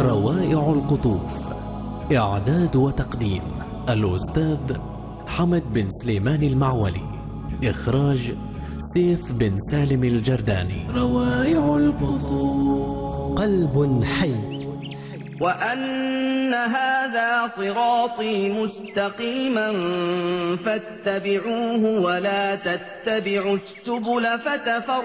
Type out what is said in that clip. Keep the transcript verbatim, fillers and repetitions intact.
روائع القطوف. إعداد وتقديم الأستاذ حمد بن سليمان المعولي. إخراج سيف بن سالم الجرداني. روائع القطوف. قلب حي. وأن هذا صراطي مستقيما فاتبعوه ولا تتبعوا السبل فتفرق